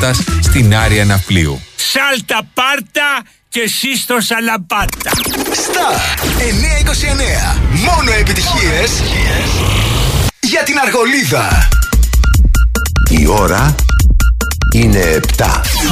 Σπάρτας στην Άρια Ναυπλίου. Σάλτα πάρτα και εσύ στο σαλαπάτα. Star 929. Μόνο επιτυχίες για την Αργολίδα. Η ώρα είναι 7.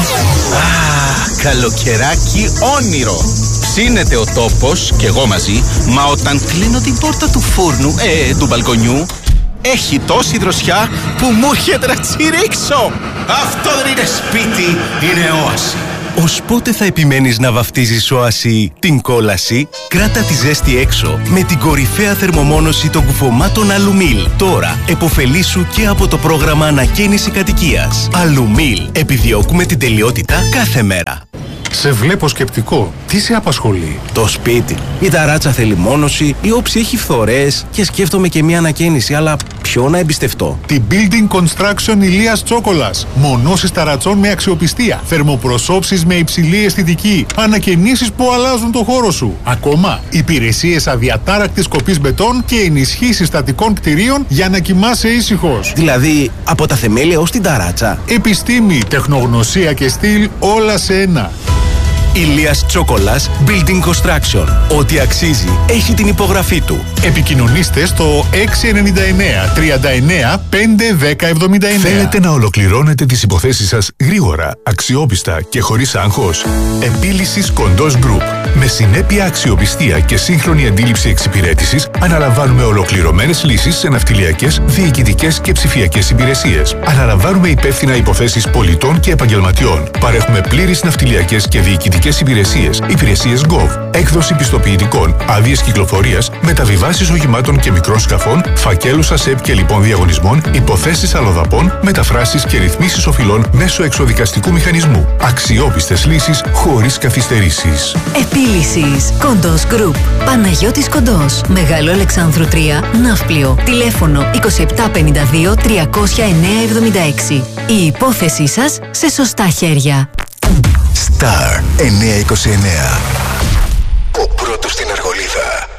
Καλοκαιράκι όνειρο. Ψήνεται ο τόπος και εγώ μαζί. Μα όταν κλείνω την πόρτα του φούρνου, του μπαλκονιού, έχει τόση δροσιά που μου έρχεται να τσιρίξω. Αυτό δεν είναι σπίτι, είναι όαση. Ως πότε θα επιμένεις να βαφτίζεις όαση την κόλαση? Κράτα τη ζέστη έξω με την κορυφαία θερμομόνωση των κουφωμάτων Αλουμίλ. Τώρα επωφελήσου και από το πρόγραμμα ανακαίνιση κατοικίας. Αλουμίλ. Επιδιώκουμε την τελειότητα κάθε μέρα. Σε βλέπω σκεπτικό. Τι σε απασχολεί? Το σπίτι. Η ταράτσα θέλει μόνωση, η όψη έχει φθορές και σκέφτομαι και μια ανακαίνιση, αλλά ποιο να εμπιστευτώ? Την Building Construction Ηλίας Τσόκολας. Μονώσεις ταρατσών με αξιοπιστία. Θερμοπροσώψεις με υψηλή αισθητική. Ανακαινήσεις που αλλάζουν το χώρο σου. Ακόμα, υπηρεσίες αδιατάρακτης κοπής μπετών και ενισχύσεις στατικών κτηρίων για να κοιμάσαι ήσυχος. Δηλαδή, από τα θεμέλια ως την ταράτσα. Επιστήμη, τεχνογνωσία και στυλ, όλα σε ένα. Ηλίας Τσόκολας Building Construction. Ό,τι αξίζει έχει την υπογραφή του. Επικοινωνήστε στο 699 39 5 10 79. Θέλετε να ολοκληρώνετε τις υποθέσεις σας γρήγορα, αξιόπιστα και χωρίς άγχος? Επίλυσης Κοντός Group. Με συνέπεια, αξιοπιστία και σύγχρονη αντίληψη εξυπηρέτησης, αναλαμβάνουμε ολοκληρωμένες λύσεις σε ναυτιλιακές, διοικητικές και ψηφιακές υπηρεσίες. Αναλαμβάνουμε υπεύθυνα υποθέσεις πολιτών και επαγγελματιών. Παρέχουμε πλήρεις ναυτιλιακές και διοικητικές υπηρεσίες, υπηρεσίες GOV, έκδοση πιστοποιητικών, άδειες κυκλοφορίας, μεταβιβάσεις οχημάτων και μικρών σκαφών, φακέλους ΑΣΕΠ και λοιπόν διαγωνισμών, υποθέσεις αλλοδαπών, μεταφράσεις και ρυθμίσεις οφειλών μέσω εξοδικαστικού μηχανισμού. Αξιόπιστες λύσεις χωρίς καθυστερήσεις. Επίλυσης Κοντός Group. Παναγιώτης Κοντός. Μεγάλο Αλεξάνδρου 3, Ναύπλιο. Τηλέφωνο 2752 309 76. Η υπόθεσή σας σε σωστά χέρια. Star 929. Ο πρώτος στην Αργολίδα.